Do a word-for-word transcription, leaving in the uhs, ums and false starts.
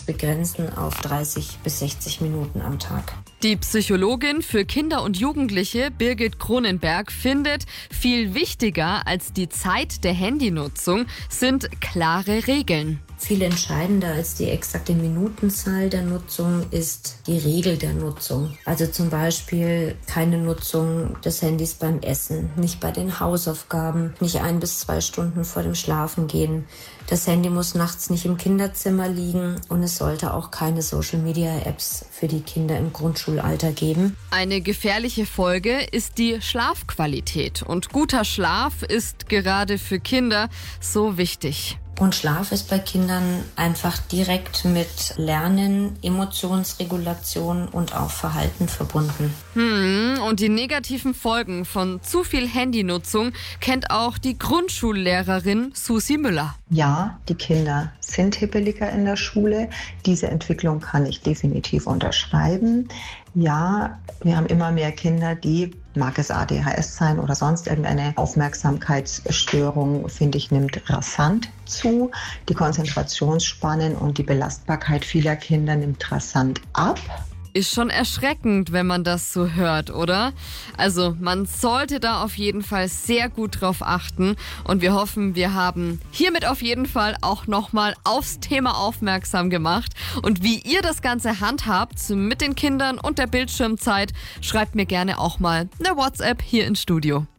begrenzen auf dreißig bis sechzig Minuten am Tag. Die Psychologin für Kinder und Jugendliche Birgit Cronenberg findet, viel wichtiger als die Zeit der Handynutzung sind klare Regeln. Viel entscheidender als die exakte Minutenzahl der Nutzung ist die Regel der Nutzung. Also zum Beispiel keine Nutzung des Handys beim Essen, nicht bei den Hausaufgaben, nicht ein bis zwei Stunden vor dem Schlafengehen. Das Handy muss nachts nicht im Kinderzimmer liegen und es sollte auch keine Social-Media-Apps für die Kinder im Grundschulalter geben. Eine gefährliche Folge ist die Schlafqualität und guter Schlaf ist gerade für Kinder so wichtig. Und Schlaf ist bei Kindern einfach direkt mit Lernen, Emotionsregulation und auch Verhalten verbunden. Hm, und die negativen Folgen von zu viel Handynutzung kennt auch die Grundschullehrerin Susi Müller. Ja, die Kinder sind hibbeliger in der Schule. Diese Entwicklung kann ich definitiv unterschreiben. Ja, wir haben immer mehr Kinder, die, mag es A D H S sein oder sonst irgendeine Aufmerksamkeitsstörung, finde ich, nimmt rasant zu. Die Konzentrationsspannen und die Belastbarkeit vieler Kinder nimmt rasant ab. Ist schon erschreckend, wenn man das so hört, oder? Also man sollte da auf jeden Fall sehr gut drauf achten und wir hoffen, wir haben hiermit auf jeden Fall auch nochmal aufs Thema aufmerksam gemacht. Und wie ihr das Ganze handhabt mit den Kindern und der Bildschirmzeit, schreibt mir gerne auch mal eine WhatsApp hier ins Studio.